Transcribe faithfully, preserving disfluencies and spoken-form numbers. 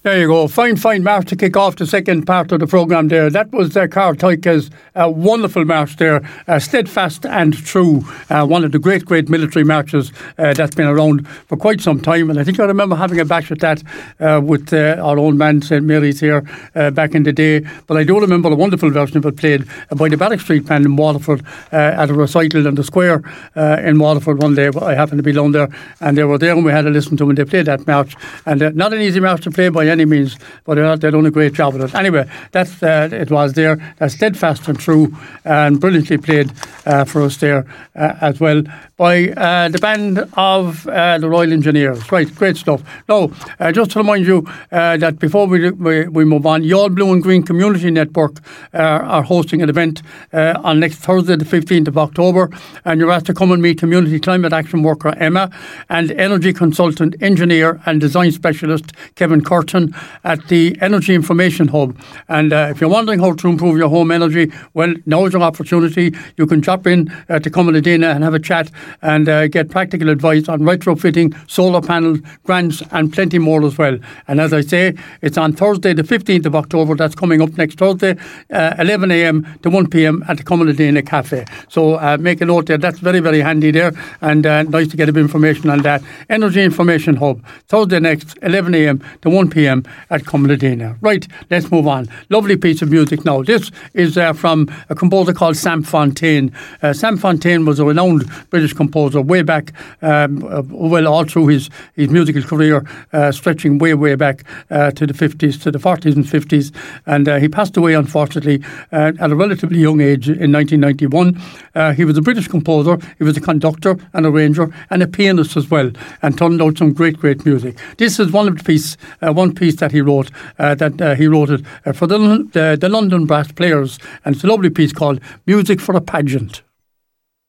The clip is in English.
There you go. Fine, fine march to kick off the second part of the programme there. That was uh, Carl Tyke's uh, wonderful march there, uh, steadfast and true. Uh, one of the great, great military marches uh, that's been around for quite some time. And I think I remember having a bash at that uh, with uh, our own band, Saint Mary's here, uh, back in the day. But I do remember a wonderful version of it played by the Barrack Street Band in Waterford uh, at a recital in the square uh, in Waterford one day. I happened to be down there and they were there and we had to listen to when they played that march. And uh, not an easy march to play by any means, but uh, they've done a great job with it. Anyway, that's uh, it was there. That's steadfast and true, and brilliantly played uh, for us there uh, as well by uh, the band of uh, the Royal Engineers. Right, great stuff. Now, uh, just to remind you uh, that before we, we we move on, Youghal Blue and Green Community Network uh, are hosting an event uh, on next Thursday, the fifteenth of October, and you're asked to come and meet Community Climate Action Worker Emma and Energy Consultant, Engineer and Design Specialist Kevin Curtin at the Energy Information Hub. And uh, if you're wondering how to improve your home energy, well, now is your opportunity. You can drop in uh, to Cumanadina and have a chat and uh, get practical advice on retrofitting, solar panels, grants and plenty more as well. And as I say, it's on Thursday the fifteenth of October. That's coming up next Thursday, uh, eleven a.m. to one p.m. at the Cumanadina Cafe. So uh, make a note there. That's very, very handy there, and uh, nice to get a bit of information on that. Energy Information Hub, Thursday next, eleven a.m. to one p.m. at Cumanadina. Right, let's move on. Lovely piece of music now. This is uh, from a composer called Sam Fontaine. Uh, Sam Fontaine was a renowned British composer way back, um, uh, well, all through his, his musical career, uh, stretching way, way back uh, to the fifties, to the forties and fifties. And uh, he passed away, unfortunately, uh, at a relatively young age in nineteen ninety-one. Uh, he was a British composer. He was a conductor, an arranger, and a pianist as well, and turned out some great, great music. This is one of the piece, uh, one piece that he wrote, uh, that uh, he wrote it uh, for the, the, the London Brass Players, and it's a lovely piece called Music for a Pageant.